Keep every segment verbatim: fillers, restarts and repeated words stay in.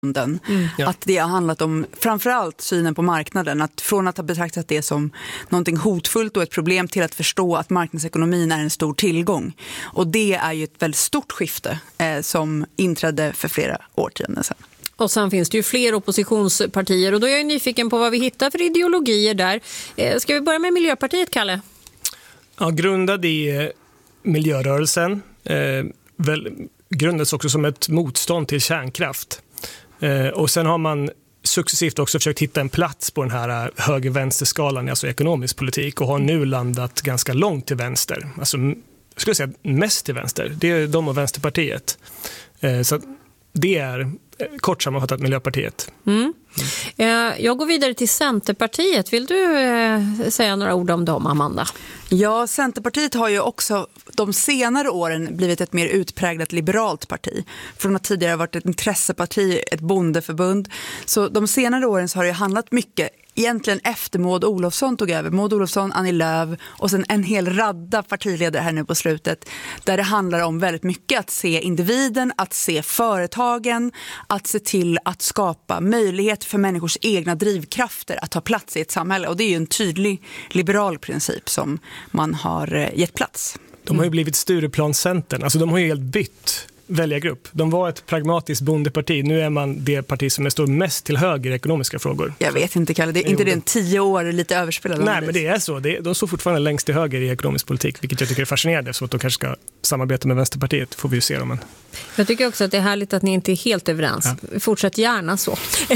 Mm, ja. Att det har handlat om framförallt synen på marknaden, att från att ha betraktat det som någonting hotfullt och ett problem till att förstå att marknadsekonomin är en stor tillgång. Och det är ju ett väldigt stort skifte eh, som inträdde för flera årtionden sedan. Och sen finns det ju fler oppositionspartier och då är jag nyfiken på vad vi hittar för ideologier där. Eh, ska vi börja med Miljöpartiet, Kalle? Ja, grundad i miljörörelsen, eh, väl, grundades också som ett motstånd till kärnkraft. Eh, och sen har man successivt också försökt hitta en plats på den här höger-vänsterskalan, alltså ekonomisk politik, och har nu landat ganska långt till vänster. Alltså, jag skulle säga mest till vänster. Det är de och Vänsterpartiet. Eh, så det är kort sammanfattat Miljöpartiet. Mm. Eh, jag går vidare till Centerpartiet. Vill du eh, säga några ord om dem, Amanda? Ja, Centerpartiet har ju också de senare åren blivit ett mer utpräglat liberalt parti. Från att tidigare ha varit ett intresseparti, ett bondeförbund. Så de senare åren så har det handlat mycket, egentligen efter Maud Olofsson tog över. Maud Olofsson, Annie Lööf och sen en hel radda partiledare här nu på slutet. Där det handlar om väldigt mycket att se individen, att se företagen, att se till att skapa möjlighet för människors egna drivkrafter att ta plats i ett samhälle. Och det är ju en tydlig liberal princip som man har gett plats. De har ju blivit Stureplanscentern, alltså de har ju helt bytt väljargrupp. De var ett pragmatiskt bondeparti. Nu är man det parti som står mest till höger i ekonomiska frågor. Jag vet inte, Kalle. Det är inte det en tio år lite överspelad? Nej, analys. Men det är så. De står fortfarande längst till höger i ekonomisk politik, vilket jag tycker är fascinerande, så att de kanske ska samarbeta med Vänsterpartiet. Får vi ju se dem. Jag tycker också att det är härligt att ni inte är helt överens. Ja. Fortsätt gärna så.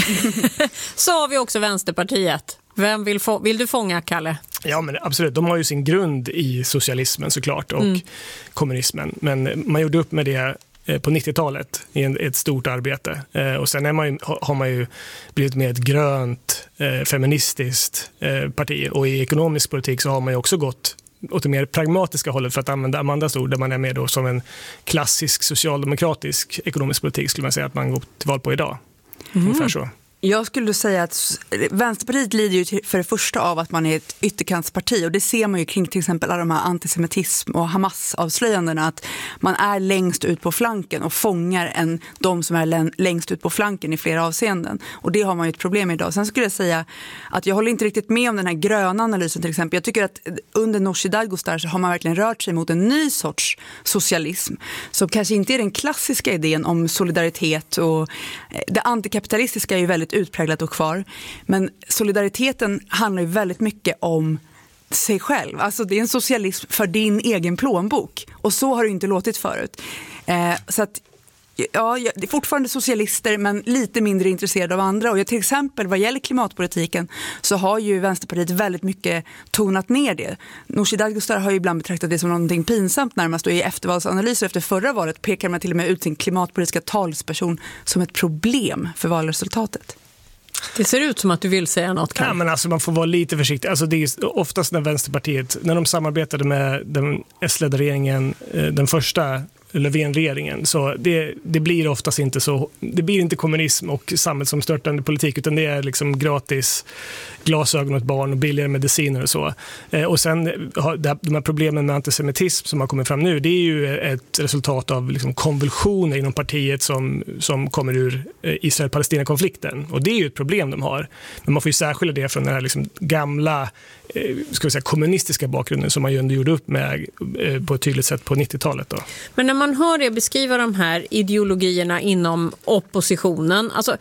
Så har vi också Vänsterpartiet. Vem vill, få, vill du fånga, Kalle? Ja, men absolut. De har ju sin grund i socialismen såklart och mm. kommunismen. Men man gjorde upp med det på nittiotalet i en, ett stort arbete. Eh, och sen är man ju, har man ju blivit med ett grönt, eh, feministiskt eh, parti. Och i ekonomisk politik så har man ju också gått åt det mer pragmatiska hållet, för att använda Amandas ord, där man är med då som en klassisk socialdemokratisk ekonomisk politik, skulle man säga att man går till val på idag. Mm. Ungefär så. Jag skulle säga att Vänsterpartiet lider ju för det första av att man är ett ytterkantsparti, och det ser man ju kring till exempel alla de här antisemitism- och Hamas-avslöjandena, att man är längst ut på flanken och fångar en, de som är längst ut på flanken i flera avseenden, och det har man ju ett problem idag. Sen skulle jag säga att jag håller inte riktigt med om den här gröna analysen till exempel. Jag tycker att under Nooshi Dadgostar så har man verkligen rört sig mot en ny sorts socialism som kanske inte är den klassiska idén om solidaritet, och det antikapitalistiska är ju väldigt utpräglat och kvar. Men solidariteten handlar ju väldigt mycket om sig själv. Alltså det är en socialism för din egen plånbok. Och så har det inte låtit förut. Eh, så att ja, det är fortfarande socialister, men lite mindre intresserade av andra. Och jag, till exempel vad gäller klimatpolitiken så har ju Vänsterpartiet väldigt mycket tonat ner det. Nooshi Dadgostar har ju ibland betraktat det som någonting pinsamt närmast, och i eftervalsanalyser efter förra valet pekar man till och med ut sin klimatpolitiska talsperson som ett problem för valresultatet. Det ser ut som att du vill säga något, Kalle. Ja, men alltså man får vara lite försiktig. Alltså det är oftast när Vänsterpartiet, när de samarbetade med den S-ledda regeringen, den första Löfven-regeringen, så det, det blir oftast inte så, det blir inte kommunism och samhällsomstörtande politik, utan det är liksom gratis glasögon åt barn och billigare mediciner och så. Eh, och sen de här problemen med antisemitism som har kommit fram nu, det är ju ett resultat av liksom konvulsioner inom partiet som, som kommer ur Israel-Palestina-konflikten, och det är ju ett problem de har. Men man får ju särskilja det från den här liksom gamla eh, ska vi säga, kommunistiska bakgrunden som man ju ändå gjorde upp med eh, på ett tydligt sätt på nittiotalet då. Men när man hör det beskriva de här ideologierna inom oppositionen, alltså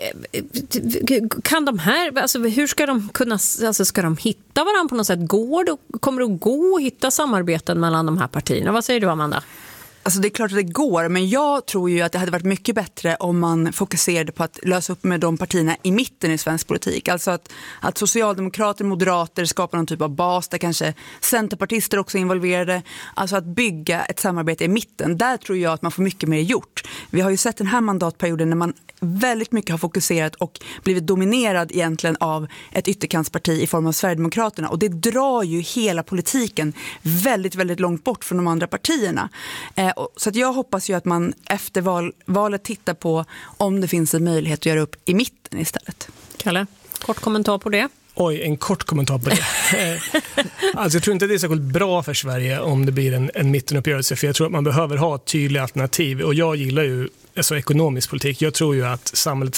kan de här, alltså hur ska de kunna, alltså ska de hitta varandra på något sätt? Går det, kommer det att gå att hitta samarbeten mellan de här partierna? Vad säger du, Amanda? Alltså det är klart att det går, men jag tror ju att det hade varit mycket bättre om man fokuserade på att lösa upp med de partierna i mitten i svensk politik. Alltså att, att socialdemokrater, moderater skapar någon typ av bas där kanske centerpartister också är involverade. Alltså att bygga ett samarbete i mitten. Där tror jag att man får mycket mer gjort. Vi har ju sett den här mandatperioden när man väldigt mycket har fokuserat och blivit dominerad egentligen av ett ytterkantsparti i form av Sverigedemokraterna. Och det drar ju hela politiken väldigt, väldigt långt bort från de andra partierna. Eh, så att jag hoppas ju att man efter val, valet tittar på om det finns en möjlighet att göra upp i mitten istället. Kalle, kort kommentar på det. Oj, en kort kommentar på det. Alltså jag tror inte att det är särskilt bra för Sverige om det blir en, en mittenuppgörelse, för jag tror att man behöver ha tydliga alternativ, och jag gillar ju alltså ekonomisk politik. Jag tror ju att samhället